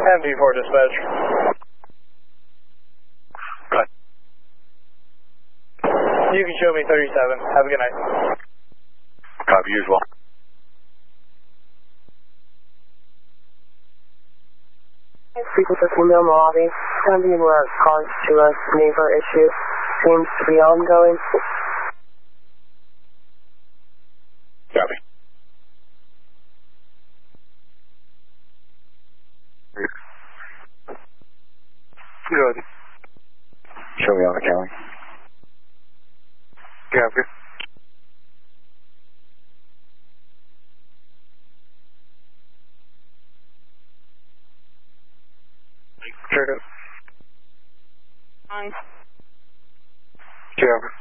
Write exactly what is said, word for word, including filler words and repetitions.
M D four dispatch. Good. You can show me thirty-seven. Have a good night. Copy, you as well. Frequency female Mojave, sending where cause to a neighbor issue seems to be ongoing. Copy. Good. Show me on the county. Copy. Check it. Hi. Copy.